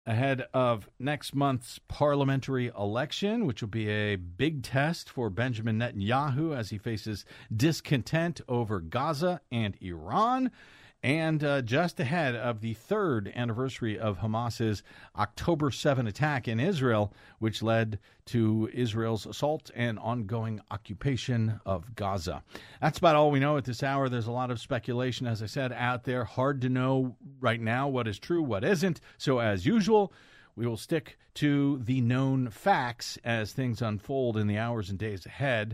ahead of next month's parliamentary election, which will be a big test for Benjamin Netanyahu as he faces discontent over Gaza and Iran. And just ahead of the third anniversary of Hamas's October 7 attack in Israel, which led to Israel's assault and ongoing occupation of Gaza. That's about all we know at this hour. There's a lot of speculation, as I said, out there. Hard to know right now what is true, what isn't. So as usual, we will stick to the known facts as things unfold in the hours and days ahead.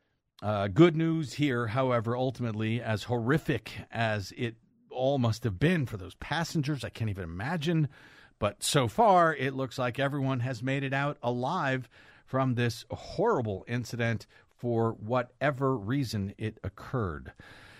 Good news here, however, ultimately, as horrific as it all must have been for those passengers, I can't even imagine. But so far, it looks like everyone has made it out alive from this horrible incident for whatever reason it occurred.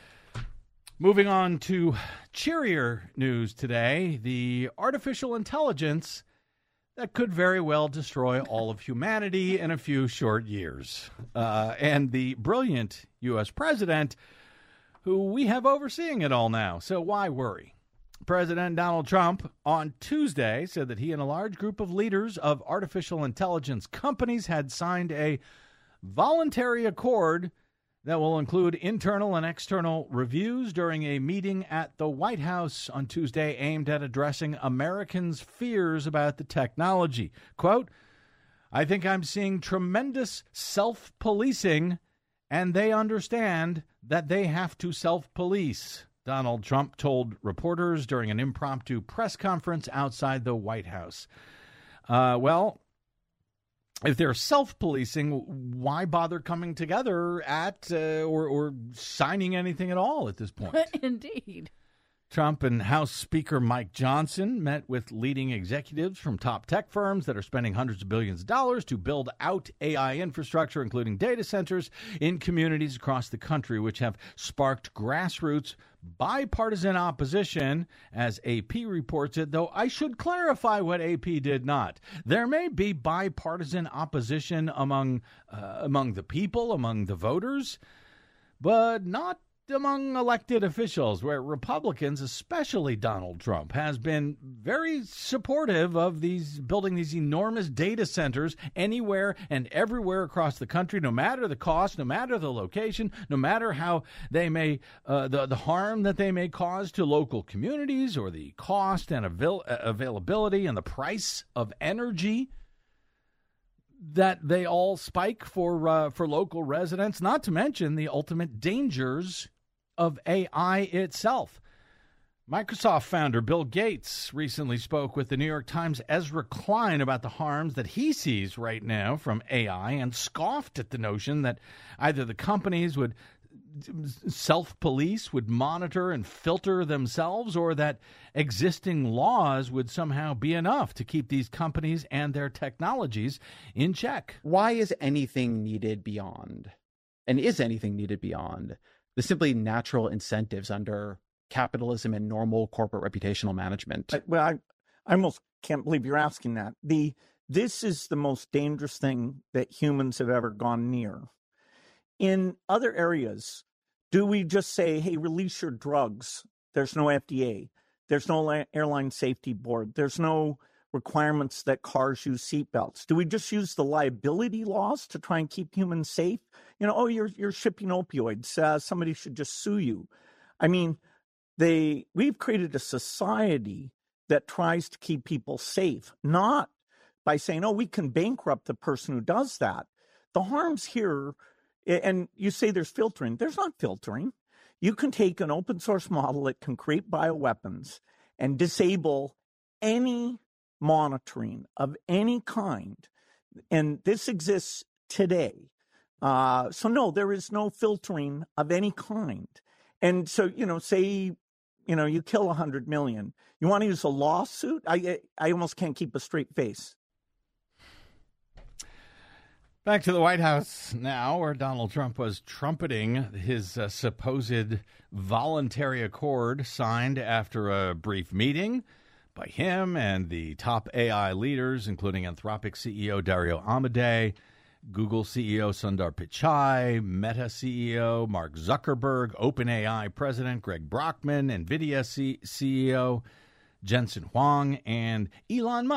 Moving on to cheerier news today, the artificial intelligence that could very well destroy all of humanity in a few short years. And the brilliant U.S. president who we have overseeing it all now. So why worry? President Donald Trump on Tuesday said that he and a large group of leaders of artificial intelligence companies had signed a voluntary accord that will include internal and external reviews during a meeting at the White House on Tuesday aimed at addressing Americans' fears about the technology. Quote, "I think I'm seeing tremendous self-policing, and they understand that they have to self-police," Donald Trump told reporters during an impromptu press conference outside the White House. Well, if they're self-policing, why bother coming together at or signing anything at all at this point? Indeed. Trump and House Speaker Mike Johnson met with leading executives from top tech firms that are spending hundreds of billions of dollars to build out AI infrastructure, including data centers in communities across the country, which have sparked grassroots bipartisan opposition, as AP reports it, though I should clarify what AP did not. There may be bipartisan opposition among the people, among the voters, but not among elected officials, where Republicans, especially Donald Trump, has been very supportive of building these enormous data centers anywhere and everywhere across the country, no matter the cost, no matter the location, no matter how they may the harm that they may cause to local communities, or the cost and availability and the price of energy that they all spike for local residents, not to mention the ultimate dangers of AI itself. Microsoft founder Bill Gates recently spoke with the New York Times' Ezra Klein about the harms that he sees right now from AI, and scoffed at the notion that either the companies would self-police, would monitor and filter themselves, or that existing laws would somehow be enough to keep these companies and their technologies in check. Why is anything needed beyond, and is anything needed beyond, the simply natural incentives under capitalism and normal corporate reputational management? Well, I almost can't believe you're asking that. This is the most dangerous thing that humans have ever gone near. In other areas, do we just say, hey, release your drugs? There's no FDA. There's no airline safety board. There's no requirements that cars use seatbelts. Do we just use the liability laws to try and keep humans safe? You're shipping opioids. Somebody should just sue you. I mean, we've created a society that tries to keep people safe, not by saying, oh, we can bankrupt the person who does that. The harms here, and you say there's filtering. There's not filtering. You can take an open source model that can create bioweapons and disable any monitoring of any kind. And this exists today. So no, there is no filtering of any kind. And so, say, you kill 100 million. You want to use a lawsuit? I almost can't keep a straight face. Back to the White House now, where Donald Trump was trumpeting his supposed voluntary accord signed after a brief meeting by him and the top AI leaders, including Anthropic CEO Dario Amodei, Google CEO Sundar Pichai, Meta CEO Mark Zuckerberg, OpenAI President Greg Brockman, NVIDIA CEO Jensen Huang, and Elon Musk.